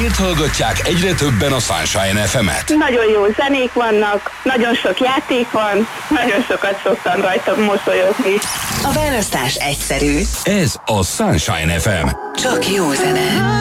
Miért hallgatják egyre többen a Sunshine FM-et? Nagyon jó zenék vannak, nagyon sok játék van, nagyon sokat szoktam rajta mosolyogni. A választás egyszerű. Ez a Sunshine FM. Csak jó zene.